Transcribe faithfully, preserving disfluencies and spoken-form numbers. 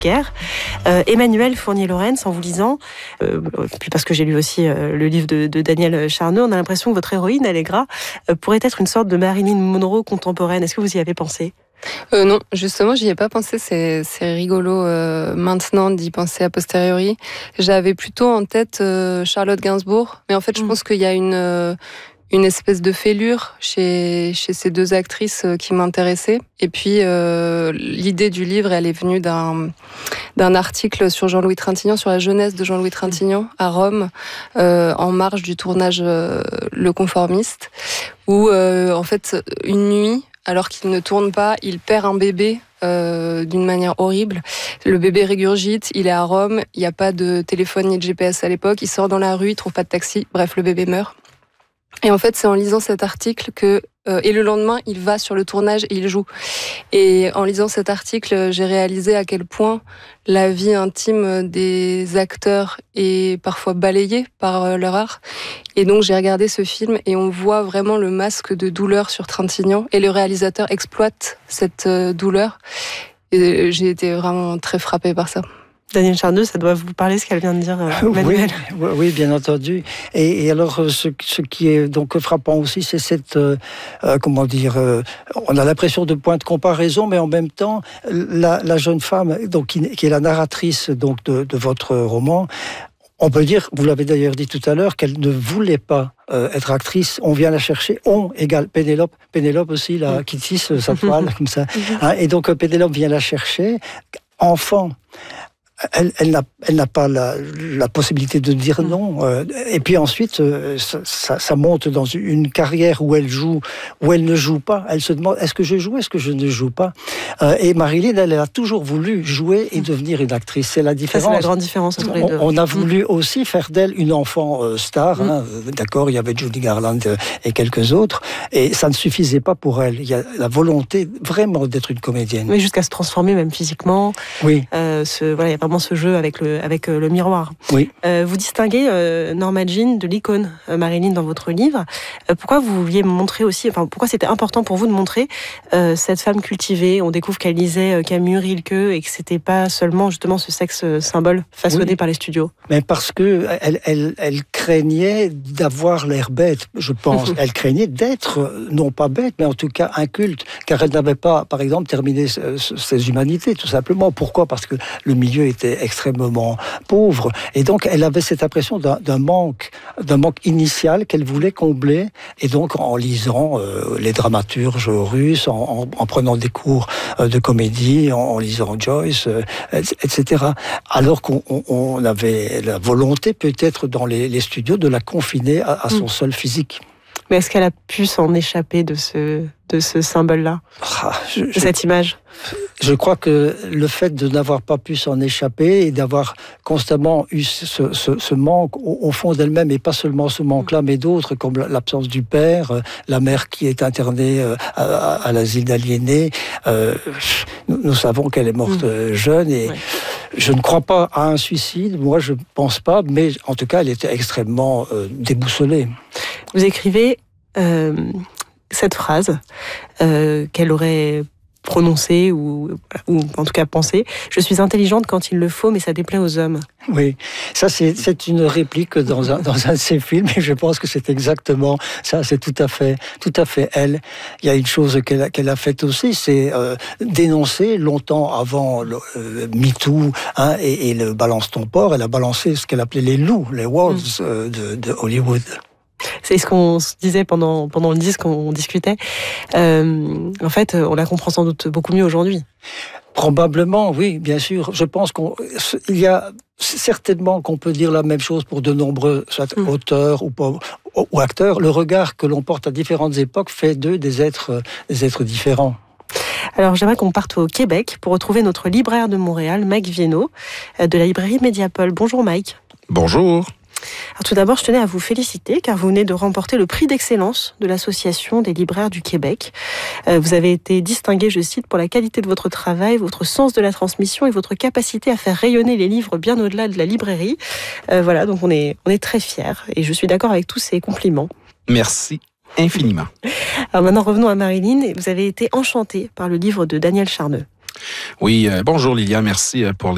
guerre. Euh, Emmanuel Fournier-Laurens, en vous lisant, euh, puis parce que j'ai lu aussi euh, le livre de, de Daniel Charneux, on a l'impression que votre héroïne, Allegra, euh, pourrait être une sorte de Marilyn Monroe contemporaine. Est-ce que vous y avez pensé ? Euh, non, justement, j'y ai pas pensé. C'est, c'est rigolo euh, maintenant d'y penser a posteriori. J'avais plutôt en tête euh, Charlotte Gainsbourg, mais en fait, je mmh. pense qu'il y a une euh, une espèce de fêlure chez chez ces deux actrices euh, qui m'intéressaient. Et puis euh, l'idée du livre, elle est venue d'un d'un article sur Jean-Louis Trintignant, sur la jeunesse de Jean-Louis Trintignant à Rome, euh, en marge du tournage euh, Le Conformiste, où euh, en fait une nuit, alors qu'il ne tourne pas, il perd un bébé euh, d'une manière horrible. Le bébé régurgite, il est à Rome, il n'y a pas de téléphone ni de G P S à l'époque, il sort dans la rue, il trouve pas de taxi, bref, le bébé meurt. Et en fait, c'est en lisant cet article que... Euh, et le lendemain, il va sur le tournage et il joue. Et en lisant cet article, j'ai réalisé à quel point la vie intime des acteurs est parfois balayée par euh, leur art. Et donc, j'ai regardé ce film et on voit vraiment le masque de douleur sur Trintignant. Et le réalisateur exploite cette euh, douleur. Et j'ai été vraiment très frappée par ça. Daniel Charneux, ça doit vous parler ce qu'elle vient de dire, euh, Manuel. Oui, oui, bien entendu. Et, et alors, ce, ce qui est donc frappant aussi, c'est cette, euh, comment dire, euh, on a l'impression de point de comparaison, mais en même temps, la, la jeune femme, donc qui, qui est la narratrice donc de, de votre roman. On peut dire, vous l'avez d'ailleurs dit tout à l'heure, qu'elle ne voulait pas euh, être actrice. On vient la chercher. On égale Pénélope. Pénélope aussi, là, qui tisse sa toile, comme ça. Hein, et donc, Pénélope vient la chercher. Enfant. Elle, elle, n'a, elle n'a pas la, la possibilité de dire non. Et puis ensuite, ça, ça, ça monte dans une carrière où elle joue, où elle ne joue pas. Elle se demande, est-ce que je joue, est-ce que je ne joue pas ? Et Marilyn, elle, elle a toujours voulu jouer et devenir une actrice. C'est la différence. Ça, c'est la grande différence entre les deux. On, on a voulu aussi faire d'elle une enfant star. Mm. Hein. D'accord, il y avait Judy Garland et quelques autres. Et ça ne suffisait pas pour elle. Il y a la volonté vraiment d'être une comédienne. Mais jusqu'à se transformer même physiquement. Oui. Euh, ce, voilà, il y a vraiment ce jeu avec le, avec le miroir. Oui. Euh, vous distinguez euh, Norma Jean de l'icône euh, Marilyn dans votre livre. Euh, pourquoi vous vouliez montrer aussi, enfin pourquoi c'était important pour vous de montrer euh, cette femme cultivée ? On découvre qu'elle lisait euh, Camus, Rilke et que c'était pas seulement justement ce sexe symbole façonné oui. par les studios. Mais parce que elle, elle, elle craignait d'avoir l'air bête, je pense. Elle craignait d'être non pas bête, mais en tout cas inculte, car elle n'avait pas, par exemple, terminé ses humanités, tout simplement. Pourquoi ? Parce que le milieu était extrêmement pauvre. Et donc, elle avait cette impression d'un, d'un manque, d'un manque initial qu'elle voulait combler. Et donc, en lisant euh, les dramaturges russes, en, en, en prenant des cours euh, de comédie, en, en lisant Joyce, euh, et cetera. Alors qu'on on, on avait la volonté, peut-être, dans les, les studios, de la confiner à, à son mmh. sol physique. Mais est-ce qu'elle a pu s'en échapper de ce, de ce symbole-là, ah, je, de cette image ? Je crois que le fait de n'avoir pas pu s'en échapper et d'avoir constamment eu ce, ce, ce manque au, au fond d'elle-même, et pas seulement ce manque-là, mais d'autres, comme l'absence du père, la mère qui est internée à, à, à l'asile d'aliénés, euh, nous, nous savons qu'elle est morte mmh. jeune, et ouais. je ne crois pas à un suicide, moi je ne pense pas, mais en tout cas elle était extrêmement euh, déboussolée. Vous écrivez euh, cette phrase euh, qu'elle aurait prononcée ou, ou en tout cas pensée. Je suis intelligente quand il le faut, mais ça déplaît aux hommes. Oui, ça c'est, c'est une réplique dans un, dans un de ses films, et je pense que c'est exactement ça, c'est tout à fait, tout à fait elle. Il y a une chose qu'elle a, qu'elle a faite aussi, c'est euh, dénoncer longtemps avant le euh, MeToo hein, et, et le balance ton porc, elle a balancé ce qu'elle appelait les loups, les wolves mmh. euh, de, de Hollywood. C'est ce qu'on se disait pendant, pendant le disque, on discutait. Euh, en fait, on la comprend sans doute beaucoup mieux aujourd'hui. Probablement, oui, bien sûr. Je pense qu'il y a certainement qu'on peut dire la même chose pour de nombreux soit mmh. auteurs ou, ou acteurs. Le regard que l'on porte à différentes époques fait d'eux des êtres, des êtres différents. Alors, j'aimerais qu'on parte au Québec pour retrouver notre libraire de Montréal, Mike Viennot, de la librairie Mediapol. Bonjour Mike. Bonjour. Alors, tout d'abord, je tenais à vous féliciter car vous venez de remporter le prix d'excellence de l'Association des libraires du Québec. Euh, vous avez été distingué, je cite, pour la qualité de votre travail, votre sens de la transmission et votre capacité à faire rayonner les livres bien au-delà de la librairie. Euh, voilà, donc on est, on est très fiers et je suis d'accord avec tous ces compliments. Merci infiniment. Alors maintenant, revenons à Marilyn. Vous avez été enchantée par le livre de Daniel Charneux. Oui, euh, bonjour Lilia, merci pour les